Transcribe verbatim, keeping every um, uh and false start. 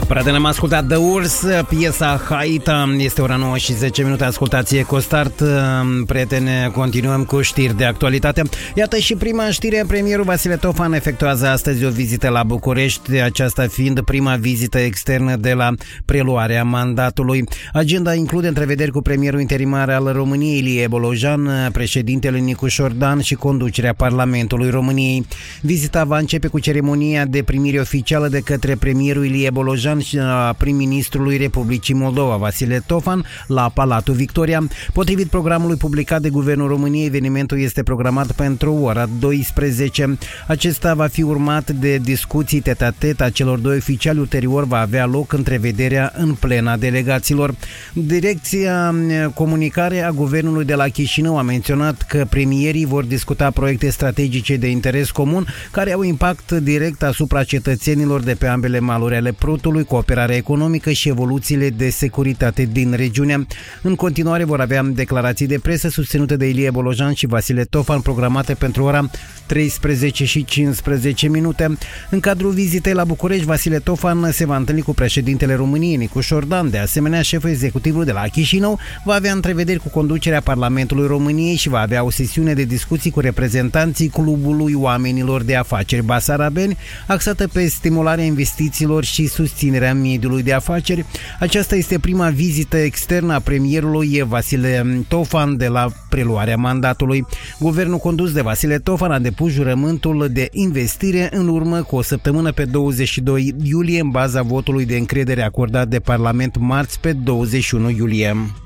Prieteni, am ascultat The Urs, piesa Haita. Este ora nouă și zece minute, ascultați EcoStart. Prieteni, continuăm cu știri de actualitate. Iată și prima știre. Premierul Vasile Tofan efectuează astăzi o vizită la București, aceasta fiind prima vizită externă de la preluarea mandatului. Agenda include întrevederi cu premierul interimar al României, Ilie Bolojan, președintele Nicușor Dan și conducerea Parlamentului României. Vizita va începe cu ceremonia de primire oficială de către premierul Ilie Bolojan și a prim-ministrului Republicii Moldova, Vasile Tofan, la Palatul Victoria. Potrivit programului publicat de Guvernul României, evenimentul este programat pentru ora douăsprezece. Acesta va fi urmat de discuții tet-a-tet a celor doi oficiali. Ulterior va avea loc întrevederea în plena delegaților. Direcția Comunicare a Guvernului de la Chișinău a menționat că premierii vor discuta proiecte strategice de interes comun care au impact direct asupra cetățenilor de pe ambele maluri ale Prutului, cooperarea economică și evoluțiile de securitate din regiune. În continuare vor avea declarații de presă susținute de Ilie Bolojan și Vasile Tofan, programate pentru ora treisprezece și cincisprezece minute. În cadrul vizitei la București, Vasile Tofan se va întâlni cu președintele României, Nicușor Dan. De asemenea, șeful executivului de la Chișinău va avea întrevederi cu conducerea Parlamentului României și va avea o sesiune de discuții cu reprezentanții Clubului Oamenilor de Afaceri Basarabeni, axată pe stimularea investițiilor și susținerea mediului de afaceri. Aceasta este prima vizită externă a premierului Vasile Tofan de la preluarea mandatului. Guvernul condus de Vasile Tofan a depus jurământul de investire în urmă cu o săptămână, pe douăzeci și doi iulie, în baza votului de încredere acordat de Parlament marți, pe douăzeci și unu iulie.